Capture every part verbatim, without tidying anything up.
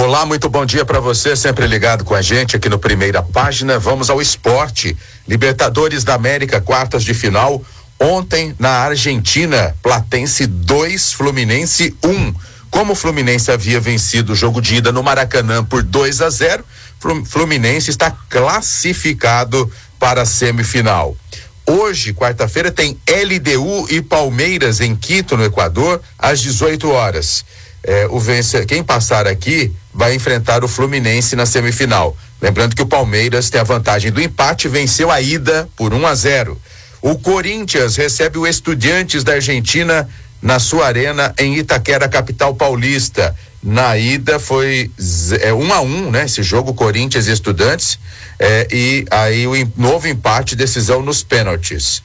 Olá, muito bom dia para você, sempre ligado com a gente aqui no Primeira Página. Vamos ao esporte. Libertadores da América, quartas de final. Ontem, na Argentina, Platense dois, Fluminense um. Como o Fluminense havia vencido o jogo de ida no Maracanã por dois a zero, Fluminense está classificado para a semifinal. Hoje, quarta-feira, tem L D U e Palmeiras em Quito, no Equador, às dezoito horas. É, o vence... Quem passar aqui vai enfrentar o Fluminense na semifinal. Lembrando que o Palmeiras tem a vantagem do empate, venceu a ida por um a zero. O Corinthians recebe o Estudiantes da Argentina na sua arena em Itaquera, capital paulista. Na ida foi é, um a um, né? Esse jogo, Corinthians e Estudantes, é, e aí o em, novo empate, decisão nos pênaltis.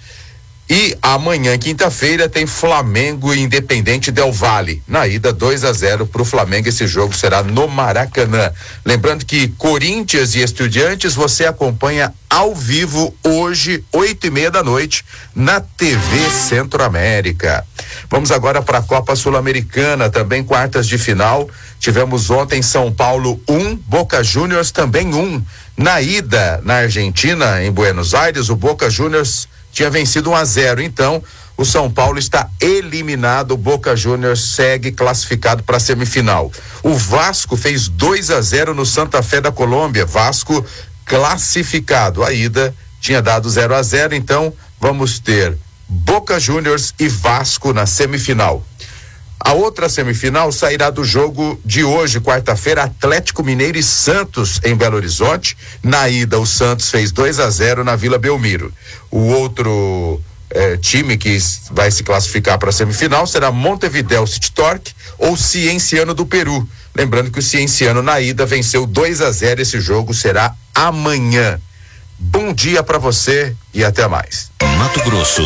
E amanhã, quinta-feira, tem Flamengo e Independente Del Valle. Na ida, dois a zero para o Flamengo. Esse jogo será no Maracanã. Lembrando que Corinthians e Estudiantes você acompanha ao vivo hoje, oito e meia da noite, na T V Centro-América. Vamos agora para a Copa Sul-Americana, também quartas de final. Tivemos ontem São Paulo um, Boca Juniors também um. Na ida, na Argentina, em Buenos Aires, o Boca Juniors tinha vencido um a zero, então o São Paulo está eliminado, o Boca Juniors segue classificado para a semifinal. O Vasco fez dois a zero no Santa Fé da Colômbia, Vasco classificado. A ida tinha dado zero a zero, então vamos ter Boca Juniors e Vasco na semifinal. A outra semifinal sairá do jogo de hoje, quarta-feira, Atlético Mineiro e Santos em Belo Horizonte. Na ida, o Santos fez dois a zero na Vila Belmiro. O outro eh, time que vai se classificar para a semifinal será Montevideo City Torque ou Cienciano do Peru. Lembrando que o Cienciano na ida venceu dois a zero. Esse jogo será amanhã. Bom dia para você e até mais. Mato Grosso,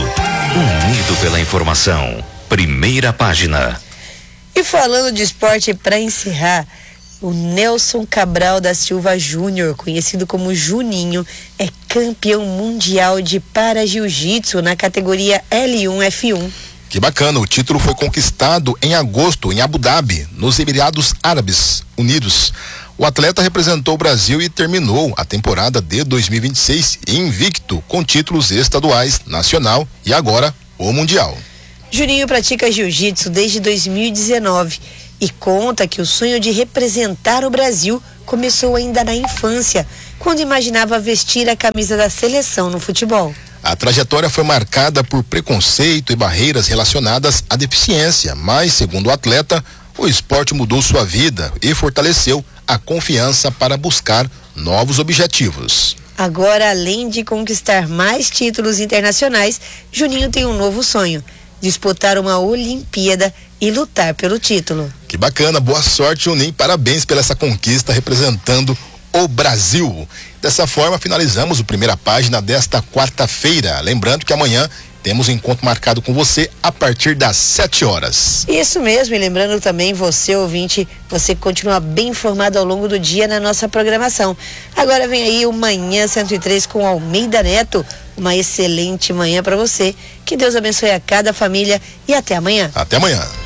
unido pela informação. Primeira Página. E falando de esporte, para encerrar, o Nelson Cabral da Silva Júnior, conhecido como Juninho, é campeão mundial de para-jiu-jitsu na categoria L um F um. Que bacana, o título foi conquistado em agosto em Abu Dhabi, nos Emirados Árabes Unidos. O atleta representou o Brasil e terminou a temporada de dois mil e vinte e seis invicto, com títulos estaduais, nacional e agora o mundial. Juninho pratica jiu-jitsu desde dois mil e dezenove e conta que o sonho de representar o Brasil começou ainda na infância, quando imaginava vestir a camisa da seleção no futebol. A trajetória foi marcada por preconceito e barreiras relacionadas à deficiência, mas, segundo o atleta, o esporte mudou sua vida e fortaleceu a confiança para buscar novos objetivos. Agora, além de conquistar mais títulos internacionais, Juninho tem um novo sonho: disputar uma Olimpíada e lutar pelo título. Que bacana, boa sorte, Juninho, parabéns pela essa conquista representando o Brasil. Dessa forma, finalizamos o Primeira Página desta quarta-feira. Lembrando que amanhã temos um encontro marcado com você a partir das sete horas. Isso mesmo, e lembrando também você, ouvinte, você continua bem informado ao longo do dia na nossa programação. Agora vem aí o Manhã cento e três com Almeida Neto. Uma excelente manhã para você. Que Deus abençoe a cada família e até amanhã. Até amanhã.